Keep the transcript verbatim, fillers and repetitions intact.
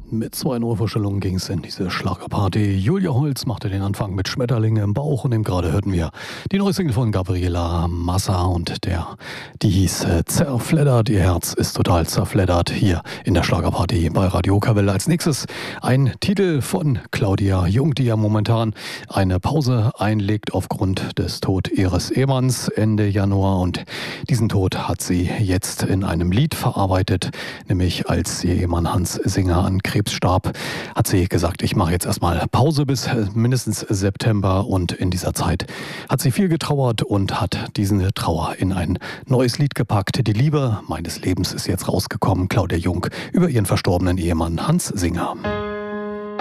Mit zwei Neuvorstellungen ging es in diese Schlagerparty. Julia Holz machte den Anfang mit Schmetterlinge im Bauch und eben gerade hörten wir die neue Single von Gabriela Massa und der, die hieß äh, Zerfleddert. Ihr Herz ist total zerfleddert hier in der Schlagerparty bei Radio Kawelle. Als nächstes ein Titel von Claudia Jung, die ja momentan eine Pause einlegt aufgrund des Tod ihres Ehemanns Ende Januar, und diesen Tod hat sie jetzt in einem Lied verarbeitet, nämlich als ihr Ehemann Hans Singer an Krebs starb, hat sie gesagt, ich mache jetzt erstmal Pause bis mindestens September, und in dieser Zeit hat sie viel getrauert und hat diese Trauer in ein neues Lied gepackt. Die Liebe meines Lebens ist jetzt rausgekommen. Claudia Jung über ihren verstorbenen Ehemann Hans Singer.